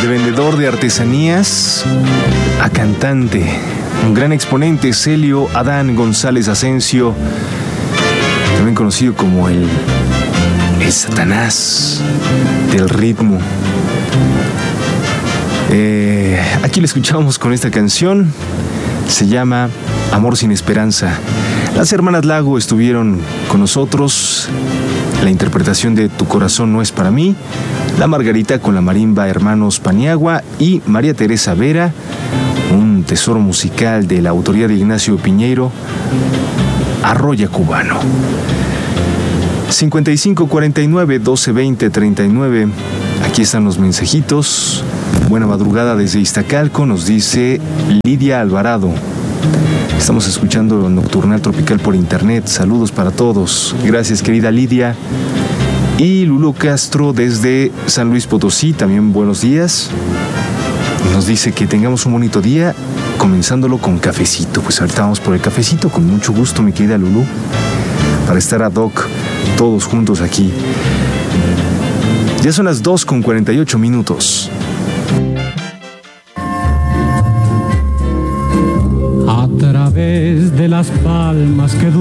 de vendedor de artesanías a cantante. Un gran exponente, Celio Adán González Asensio, también conocido como el Satanás del ritmo. Aquí lo escuchamos con esta canción, se llama Amor sin Esperanza. Las hermanas Lago estuvieron con nosotros, la interpretación de Tu corazón no es para mí, La Margarita con la marimba Hermanos Paniagua y María Teresa Vera, un tesoro musical de la autoría de Ignacio Piñeiro, Arroya Cubano. 5549-1220-39. Aquí están los mensajitos. Buena madrugada desde Iztacalco, nos dice Lidia Alvarado. Estamos escuchando Nocturnal Tropical por internet. Saludos para todos. Gracias, querida Lidia. Y Lulo Castro desde San Luis Potosí, también buenos días. Nos dice que tengamos un bonito día, comenzándolo con cafecito. Pues ahorita vamos por el cafecito, con mucho gusto, mi querida Lulú, para estar ad hoc todos juntos aquí. Ya son las 2:48. A través de las palmas que